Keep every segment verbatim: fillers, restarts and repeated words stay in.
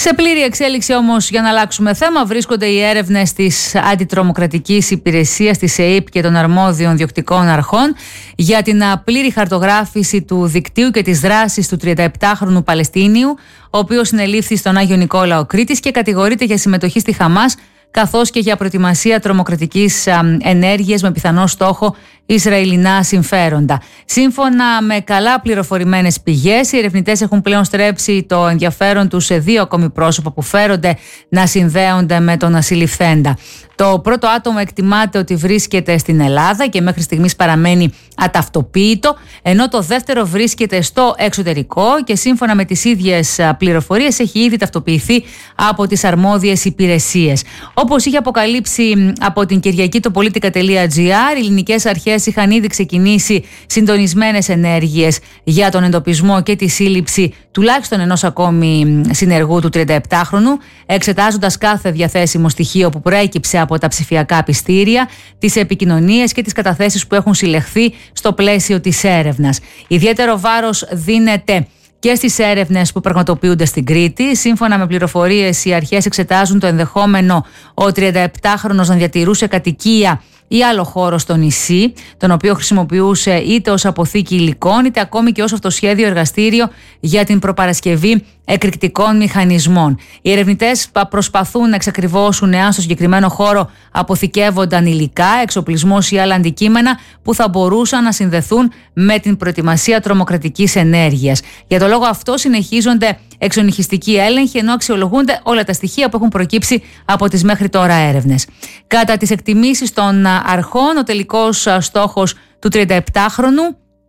Σε πλήρη εξέλιξη όμως, για να αλλάξουμε θέμα, βρίσκονται οι έρευνες της Αντιτρομοκρατικής Υπηρεσίας, της ΕΕΠ και των αρμόδιων διοκτικών αρχών για την πλήρη χαρτογράφηση του δικτύου και της δράσης του τριανταεπτάχρονου Παλαιστίνιου, ο οποίος συνελήφθη στον Άγιο Νικόλαο Κρήτης και κατηγορείται για συμμετοχή στη Χαμάς, καθώς και για προετοιμασία τρομοκρατικής ενέργειας με πιθανό στόχο Ισραηλινά συμφέροντα. Σύμφωνα με καλά πληροφορημένες πηγές, οι ερευνητές έχουν πλέον στρέψει το ενδιαφέρον τους σε δύο ακόμη πρόσωπα που φέρονται να συνδέονται με τον ασυλληφθέντα. Το πρώτο άτομο εκτιμάται ότι βρίσκεται στην Ελλάδα και μέχρι στιγμής παραμένει αταυτοποίητο, ενώ το δεύτερο βρίσκεται στο εξωτερικό και σύμφωνα με τις ίδιες πληροφορίες έχει ήδη ταυτοποιηθεί από τις αρμόδιες υπηρεσίες. Όπως είχε αποκαλύψει από την Κυριακή το Politica τελεία τζι άρ, οι ελληνικές αρχές είχαν ήδη ξεκινήσει συντονισμένες ενέργειες για τον εντοπισμό και τη σύλληψη τουλάχιστον ενός ακόμη συνεργού του τριανταεπτάχρονου, εξετάζοντας κάθε διαθέσιμο στοιχείο που προέκυψε από τα ψηφιακά πιστήρια, τις επικοινωνίες και τις καταθέσεις που έχουν συλλεχθεί στο πλαίσιο της έρευνας. Ιδιαίτερο βάρος δίνεται και στις έρευνες που πραγματοποιούνται στην Κρήτη. Σύμφωνα με πληροφορίες, οι αρχές εξετάζουν το ενδεχόμενο ο τριανταεπτάχρονος να διατηρούσε κατοικία ή άλλο χώρο στο νησί, τον οποίο χρησιμοποιούσε είτε ως αποθήκη υλικών είτε ακόμη και ως αυτοσχέδιο εργαστήριο για την προπαρασκευή εκρηκτικών μηχανισμών. Οι ερευνητές προσπαθούν να εξακριβώσουν εάν στο συγκεκριμένο χώρο αποθηκεύονταν υλικά, εξοπλισμός ή άλλα αντικείμενα που θα μπορούσαν να συνδεθούν με την προετοιμασία τρομοκρατικής ενέργειας. Για τον λόγο αυτό συνεχίζονται εξονυχιστικοί έλεγχοι, ενώ αξιολογούνται όλα τα στοιχεία που έχουν προκύψει από τις μέχρι τώρα έρευνες. Κατά τις εκτιμήσεις των αρχών, ο τελικός στόχος του τριανταεπτάχρονου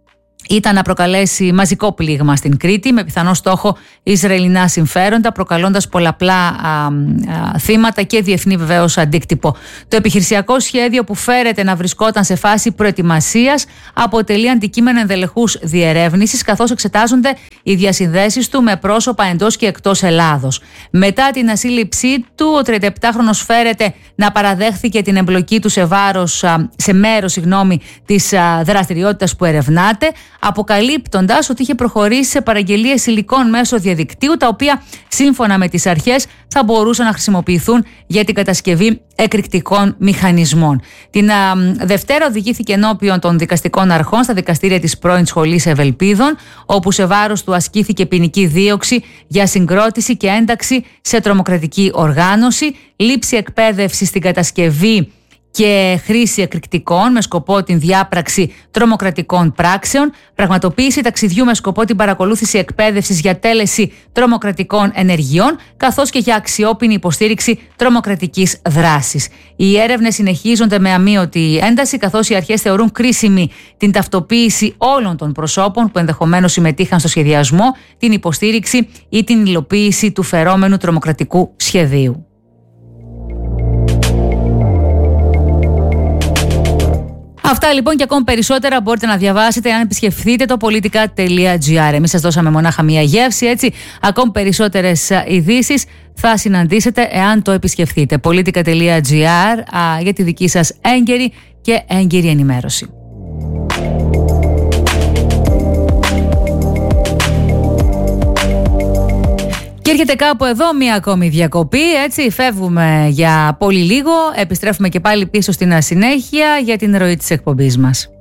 ήταν να προκαλέσει μαζικό πλήγμα στην Κρήτη με πιθανό στόχο Ισραηλινά συμφέροντα, προκαλώντας πολλαπλά α, α, θύματα και διεθνή βεβαίως αντίκτυπο. Το επιχειρησιακό σχέδιο, που φέρεται να βρισκόταν σε φάση προετοιμασίας, αποτελεί αντικείμενο ενδελεχούς διερεύνησης, καθώς εξετάζονται οι διασυνδέσεις του με πρόσωπα εντός και εκτός Ελλάδος. Μετά την ασύλληψή του, ο τριανταεπτάχρονος φέρεται να παραδέχθηκε την εμπλοκή του σε, βάρος, σε μέρος συγγνώμη, της δραστηριότητας που ερευνάται, αποκαλύπτοντας ότι είχε προχωρήσει σε παραγγελίες υλικών μέσω διαδικτύου, τα οποία σύμφωνα με τις αρχές θα μπορούσαν να χρησιμοποιηθούν για την κατασκευή εκρηκτικών μηχανισμών. Την α, Δευτέρα οδηγήθηκε ενώπιον των δικαστικών αρχών στα δικαστήρια της πρώην Σχολής Ευελπίδων, όπου σε βάρος του ασκήθηκε ποινική δίωξη για συγκρότηση και ένταξη σε τρομοκρατική οργάνωση, λήψη εκπαίδευση στην κατασκευή και χρήση εκρηκτικών με σκοπό την διάπραξη τρομοκρατικών πράξεων, πραγματοποίηση ταξιδιού με σκοπό την παρακολούθηση εκπαίδευσης για τέλεση τρομοκρατικών ενεργειών, καθώς και για αξιόπινη υποστήριξη τρομοκρατικής δράσης. Οι έρευνες συνεχίζονται με αμείωτη ένταση, καθώς οι αρχές θεωρούν κρίσιμη την ταυτοποίηση όλων των προσώπων που ενδεχομένως συμμετείχαν στο σχεδιασμό, την υποστήριξη ή την υλοποίηση του φερόμενου τρομοκρατικού σχεδίου. Αυτά λοιπόν και ακόμη περισσότερα μπορείτε να διαβάσετε αν επισκεφθείτε το Politica τελεία τζι άρ. Εμείς σας δώσαμε μονάχα μία γεύση, έτσι. Ακόμη περισσότερες ειδήσεις θα συναντήσετε εάν το επισκεφθείτε. Politica τελεία τζι άρ για τη δική σας έγκαιρη και έγκυρη ενημέρωση. Και έρχεται κάπου εδώ μία ακόμη διακοπή, έτσι, φεύγουμε για πολύ λίγο, επιστρέφουμε και πάλι πίσω στην συνέχεια για την ροή της εκπομπής μας.